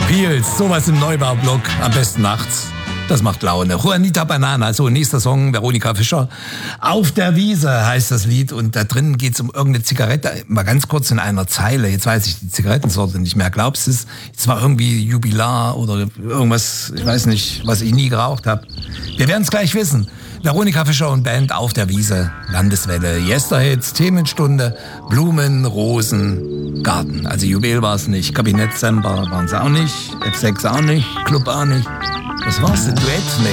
Beals, sowas im Neubaublock, am besten nachts. Das macht Laune. Juanita Banana, so nächster Song, Veronika Fischer. Auf der Wiese heißt das Lied und da drin geht es um irgendeine Zigarette. Mal ganz kurz in einer Zeile, jetzt weiß ich die Zigarettensorte nicht mehr. Glaubst du es? Es war irgendwie Jubilar oder irgendwas, ich weiß nicht, was ich nie geraucht habe. Wir werden es gleich wissen. Veronika Fischer und Band Auf der Wiese, Landeswelle, Yesterhits, Themenstunde, Blumen, Rosen, Garten. Also Juwel war es nicht, Kabinett Semper waren es auch nicht, F6 auch nicht, Club auch nicht. Das war's, ein Duett. Nee.